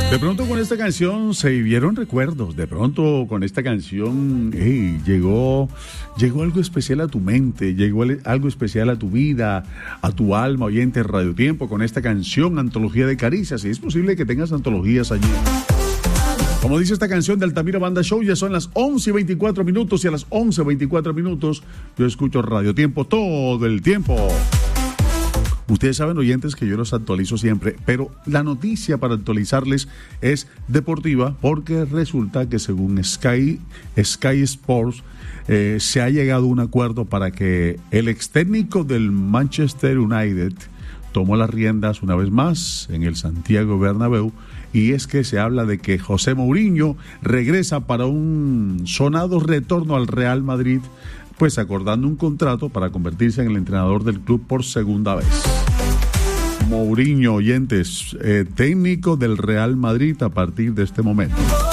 De pronto con esta canción se vivieron recuerdos, de pronto con esta canción llegó algo especial a tu mente, llegó algo especial a tu vida, a tu alma, oyente Radio Tiempo, con esta canción, Antología de Caricias, y es posible que tengas antologías allí. Como dice esta canción de Altamira Banda Show, ya son las 11:24 minutos y a las 11:24 minutos yo escucho Radio Tiempo todo el tiempo. Ustedes saben, oyentes, que yo los actualizo siempre, pero la noticia para actualizarles es deportiva porque resulta que según Sky Sports se ha llegado a un acuerdo para que el ex técnico del Manchester United tomó las riendas una vez más en el Santiago Bernabéu, y es que se habla de que José Mourinho regresa para un sonado retorno al Real Madrid, pues acordando un contrato para convertirse en el entrenador del club por segunda vez. Mourinho, oyentes, técnico del Real Madrid a partir de este momento.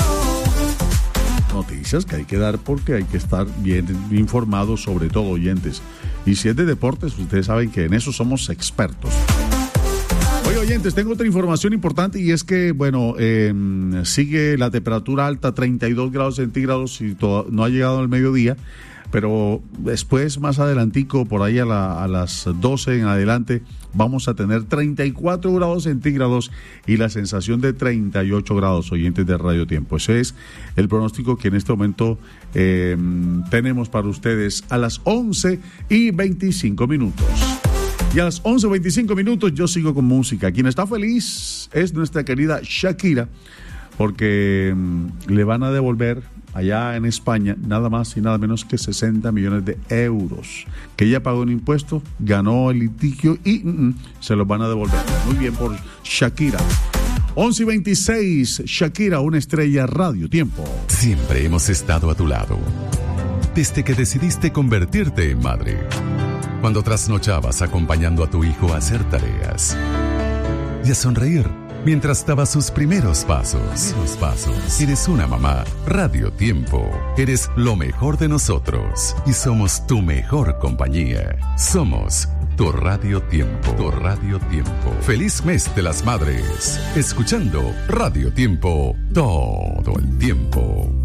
Noticias que hay que dar porque hay que estar bien informados, sobre todo, oyentes. Y si es de deportes, ustedes saben que en eso somos expertos. Oye, oyentes, tengo otra información importante, y es que, bueno, sigue la temperatura alta, 32 grados centígrados, y no ha llegado al mediodía. Pero después, más adelantico, por ahí a las 12 en adelante, vamos a tener 34 grados centígrados y la sensación de 38 grados, oyentes de Radio Tiempo. Ese es el pronóstico que en este momento tenemos para ustedes a las 11:25 minutos. Y a las 11:25 minutos yo sigo con música. Quien está feliz es nuestra querida Shakira, porque le van a devolver allá en España nada más y nada menos que 60 millones de euros que ella pagó en impuestos, ganó el litigio y se los van a devolver. Muy bien por Shakira. 11:26, Shakira, una estrella Radio Tiempo. Siempre hemos estado a tu lado, desde que decidiste convertirte en madre, cuando trasnochabas acompañando a tu hijo a hacer tareas y a sonreír mientras daba sus primeros pasos. Eres una mamá. Radio Tiempo. Eres lo mejor de nosotros y somos tu mejor compañía. Somos tu Radio Tiempo. Tu Radio Tiempo. Feliz mes de las madres. Escuchando Radio Tiempo todo el tiempo.